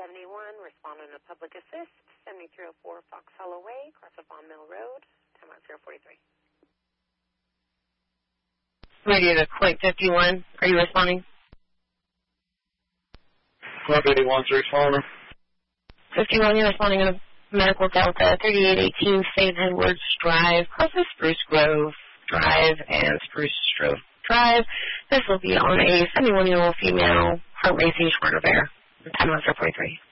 71, responding to public assist, 7304 Fox Hollow Way, across of Vaughan Mill Road, 10-043. Radio to Point 51, are you responding? Club 81's responding. 51, you're responding on Medical Delta 3818 St. Edwards Drive, across of Spruce Grove Drive and Spruce Grove Drive. This will be on a 71-year-old female, heart racing, short of air, 10-043.